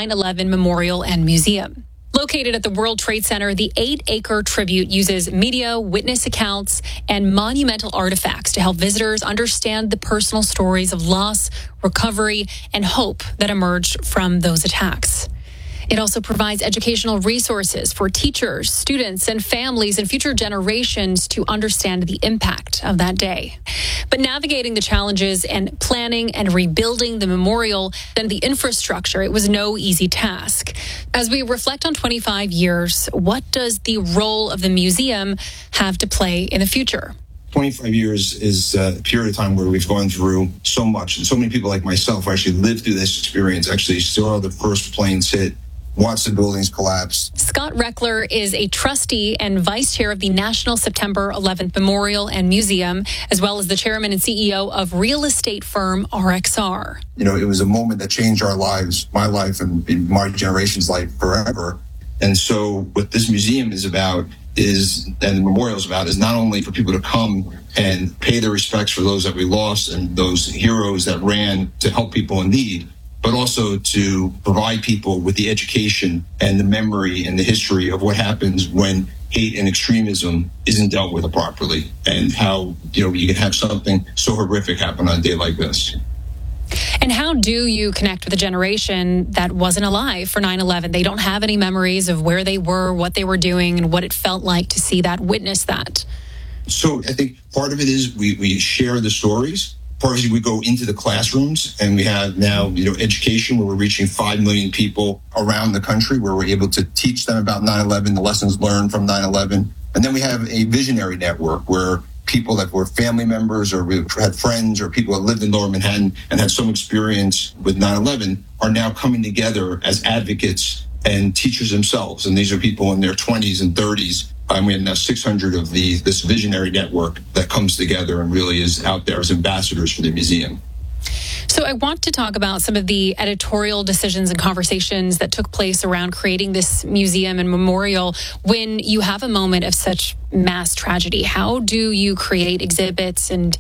9/11 Memorial and Museum. Located at the World Trade Center, the 8-acre tribute uses media, witness accounts, and monumental artifacts to help visitors understand the personal stories of loss, recovery, and hope that emerged from those attacks. It also provides educational resources for teachers, students, and families and future generations to understand the impact of that day. But navigating the challenges and planning and rebuilding the memorial and the infrastructure, it was no easy task. As we reflect on 25 years, what does the role of the museum have to play in the future? 25 years is a period of time where we've gone through so much, and so many people like myself actually lived through this experience, actually saw the first planes hit, watch the buildings collapse. Scott Reckler is a trustee and vice chair of the National September 11th Memorial and Museum, as well as the chairman and CEO of real estate firm RXR. You know, it was a moment that changed our lives, my life and my generation's life forever. And so what this museum is about and the memorial is about, is not only for people to come and pay their respects for those that we lost and those heroes that ran to help people in need, but also to provide people with the education and the memory and the history of what happens when hate and extremism isn't dealt with properly, and how, you can have something so horrific happen on a day like this. And how do you connect with a generation that wasn't alive for 9/11? They don't have any memories of where they were, what they were doing, and what it felt like to see that, witness that. So I think part of it is we share the stories. Part of it is we go into the classrooms, and we have now, education where we're reaching 5 million people around the country, where we're able to teach them about 9/11, the lessons learned from 9/11. And then we have a visionary network where people that were family members or had friends or people that lived in Lower Manhattan and had some experience with 9/11 are now coming together as advocates and teachers themselves. And these are people in their 20s and 30s. We have now 600 of this visionary network that comes together and really is out there as ambassadors for the museum. So I want to talk about some of the editorial decisions and conversations that took place around creating this museum and memorial when you have a moment of such mass tragedy. How do you create exhibits and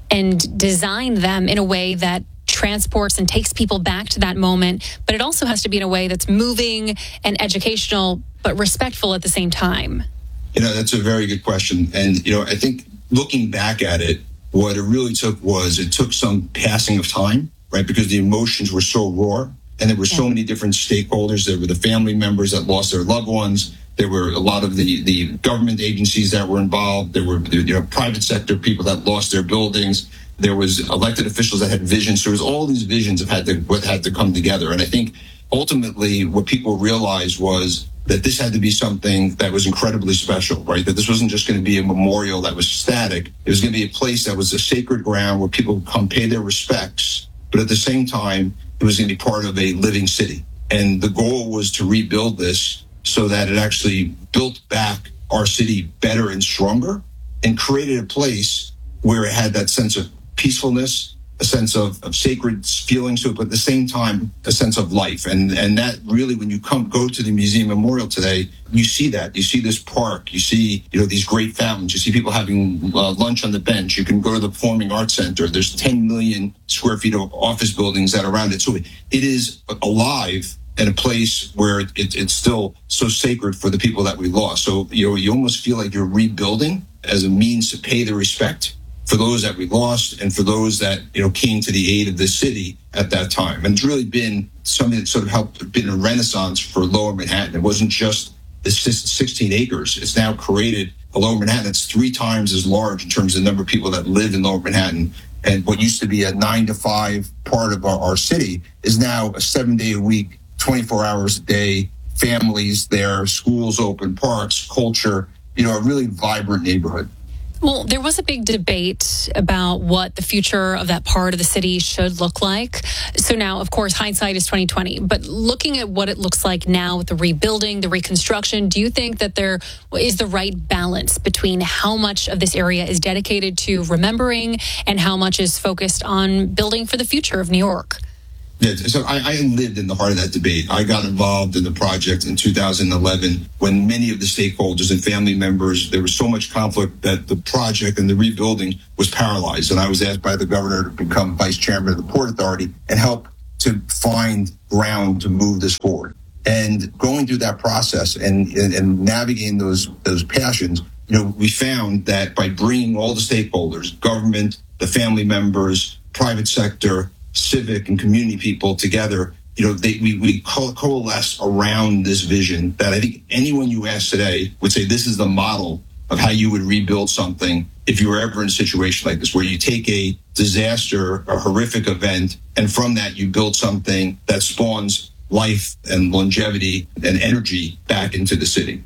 design them in a way that transports and takes people back to that moment, but it also has to be in a way that's moving and educational, but respectful at the same time? That's a very good question. And, I think looking back at it, what it really took was it took some passing of time, right? Because the emotions were so raw, and there were so many different stakeholders. There were the family members that lost their loved ones. There were a lot of the government agencies that were involved. There were private sector people that lost their buildings. There was elected officials that had visions. So there was all these visions of what had to come together. And I think ultimately what people realized was that this had to be something that was incredibly special, right? That this wasn't just going to be a memorial that was static. It was going to be a place that was a sacred ground where people would come pay their respects. But at the same time, it was going to be part of a living city. And the goal was to rebuild this so that it actually built back our city better and stronger, and created a place where it had that sense of peacefulness, a sense of sacred feelings to it, but at the same time, a sense of life. And that really, when you go to the museum memorial today, you see that. You see this park. You see, these great fountains. You see people having lunch on the bench. You can go to the Performing Arts Center. There's 10 million square feet of office buildings that are around it. So it is alive, and a place where it's still so sacred for the people that we lost. So, you almost feel like you're rebuilding as a means to pay the respect for those that we lost and for those that, came to the aid of the city at that time. And it's really been something that sort of been a renaissance for Lower Manhattan. It wasn't just the 16 acres. It's now created a Lower Manhattan that's 3 times as large in terms of the number of people that live in Lower Manhattan. And what used to be a 9 to 5 part of our city is now a 7-day-a-week, 24 hours a day, families there, schools open, parks, culture, a really vibrant neighborhood. Well, there was a big debate about what the future of that part of the city should look like. So now, of course, hindsight is 2020. But looking at what it looks like now with the rebuilding, the reconstruction, do you think that there is the right balance between how much of this area is dedicated to remembering and how much is focused on building for the future of New York? Yeah, so I lived in the heart of that debate. I got involved in the project in 2011 when many of the stakeholders and family members, there was so much conflict that the project and the rebuilding was paralyzed. And I was asked by the governor to become vice chairman of the Port Authority and help to find ground to move this forward. And going through that process and navigating those passions, we found that by bringing all the stakeholders, government, the family members, private sector, civic and community people together, we coalesce around this vision that I think anyone you ask today would say this is the model of how you would rebuild something if you were ever in a situation like this, where you take a disaster, a horrific event, and from that you build something that spawns life and longevity and energy back into the city.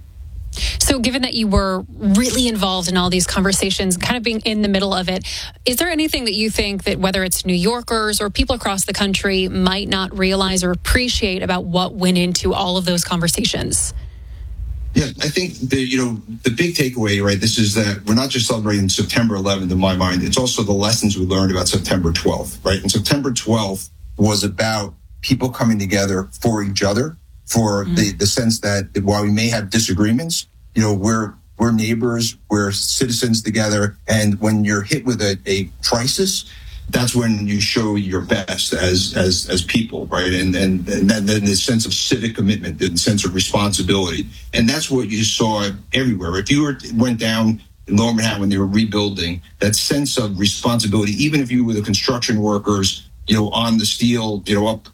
So given that you were really involved in all these conversations, kind of being in the middle of it, is there anything that you think that whether it's New Yorkers or people across the country might not realize or appreciate about what went into all of those conversations? Yeah, I think the big takeaway, right, this is that we're not just celebrating September 11th in my mind, it's also the lessons we learned about September 12th, right? And September 12th was about people coming together for each other, for the sense that while we may have disagreements, we're neighbors, we're citizens together. And when you're hit with a crisis, that's when you show your best as people, right? And then the sense of civic commitment, the sense of responsibility. And that's what you saw everywhere. If you went down in Lower Manhattan when they were rebuilding, that sense of responsibility, even if you were the construction workers, on the steel, up,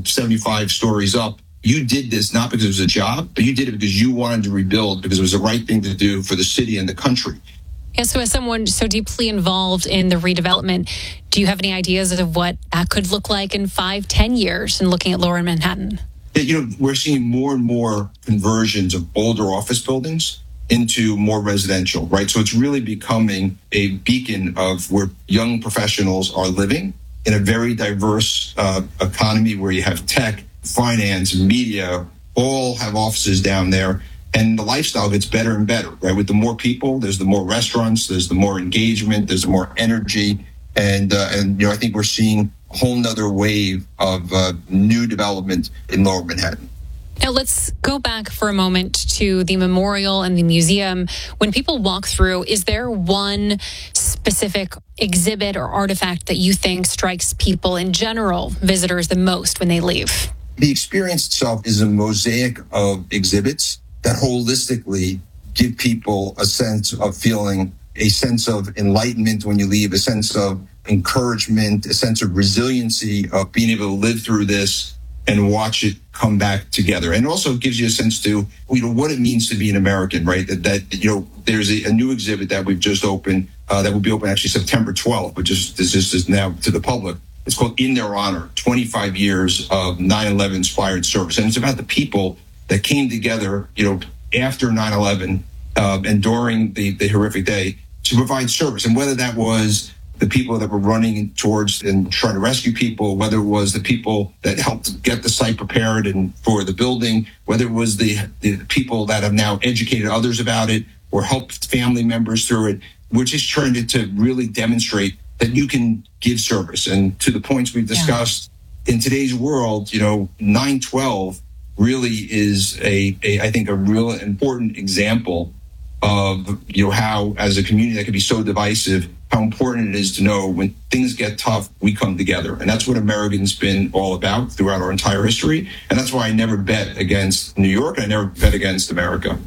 75 stories up, you did this not because it was a job, but you did it because you wanted to rebuild, because it was the right thing to do for the city and the country. Yeah, so as someone so deeply involved in the redevelopment, do you have any ideas of what that could look like in 5-10 years in looking at Lower Manhattan? We're seeing more and more conversions of older office buildings into more residential, right? So it's really becoming a beacon of where young professionals are living in a very diverse economy where you have tech, finance, media, all have offices down there. And the lifestyle gets better and better, right? With the more people, there's the more restaurants, there's the more engagement, there's the more energy. And I think we're seeing a whole nother wave of new development in Lower Manhattan. Now, let's go back for a moment to the memorial and the museum. When people walk through, is there one specific exhibit or artifact that you think strikes people in general, visitors, the most when they leave? The experience itself is a mosaic of exhibits that holistically give people a sense of feeling, a sense of enlightenment when you leave, a sense of encouragement, a sense of resiliency of being able to live through this and watch it come back together. And also gives you a sense to, what it means to be an American, right? That there's a new exhibit that we've just opened, that will be open actually September 12th, which is now to the public. It's called In Their Honor, 25 years of 9/11 inspired service. And it's about the people that came together, after 9/11 and during the horrific day to provide service. And whether that was the people that were running towards and trying to rescue people, whether it was the people that helped get the site prepared and for the building, whether it was the people that have now educated others about it or helped family members through it, we're just trying to really demonstrate that you can give service. And to the points we've discussed, in today's world, 9/12 really is I think a real important example of how, as a community that can be so divisive, how important it is to know when things get tough, we come together. And that's what American's been all about throughout our entire history. And that's why I never bet against New York. I never bet against America.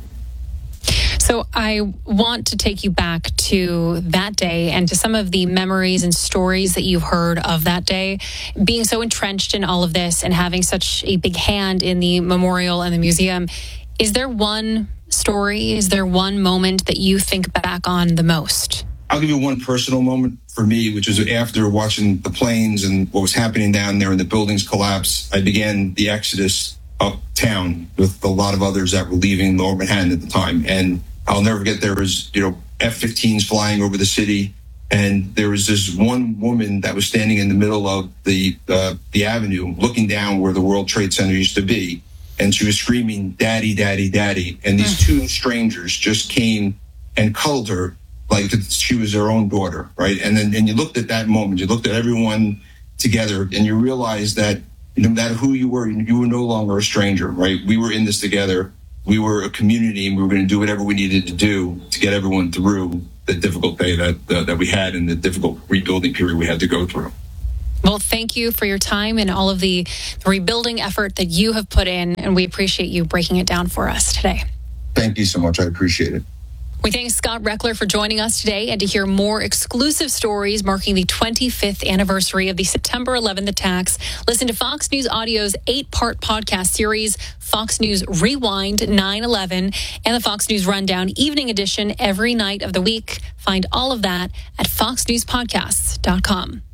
So I want to take you back to that day and to some of the memories and stories that you've heard of that day. Being so entrenched in all of this and having such a big hand in the memorial and the museum, is there one story, is there one moment that you think back on the most? I'll give you one personal moment for me, which was after watching the planes and what was happening down there and the buildings collapse. I began the exodus uptown with a lot of others that were leaving Lower Manhattan at the time. And I'll never forget, there was, F-15s flying over the city. And there was this one woman that was standing in the middle of the avenue looking down where the World Trade Center used to be. And she was screaming, "Daddy, Daddy, Daddy." And these two strangers just came and cuddled her like she was their own daughter, right? And then you looked at that moment, you looked at everyone together, and you realized that no matter who you were no longer a stranger, right? We were in this together. We were a community, and we were going to do whatever we needed to do to get everyone through the difficult day that we had and the difficult rebuilding period we had to go through. Well, thank you for your time and all of the rebuilding effort that you have put in, and we appreciate you breaking it down for us today. Thank you so much. I appreciate it. We thank Scott Reckler for joining us today, and to hear more exclusive stories marking the 25th anniversary of the September 11th attacks, listen to Fox News Audio's 8-part podcast series, Fox News Rewind 9/11, and the Fox News Rundown Evening Edition every night of the week. Find all of that at foxnewspodcasts.com.